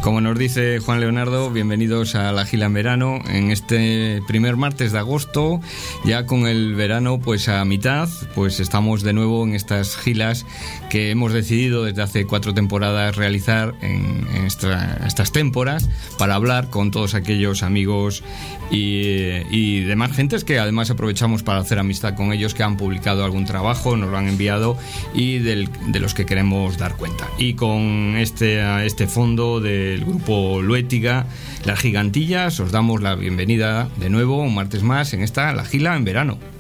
Como nos dice Juan Leonardo, bienvenidos a La Gila en Verano, en este primer martes de agosto, ya con el verano pues a mitad, pues estamos de nuevo en estas gilas que hemos decidido desde hace 4 temporadas realizar en estas temporadas para hablar con todos aquellos amigos y demás gentes que además aprovechamos para hacer amistad con ellos, que han publicado algún trabajo, nos lo han enviado y de los que queremos dar cuenta. Y con este fondo del grupo Luétiga, Las Gigantillas, os damos la bienvenida de nuevo un martes más en esta La Gila en Verano.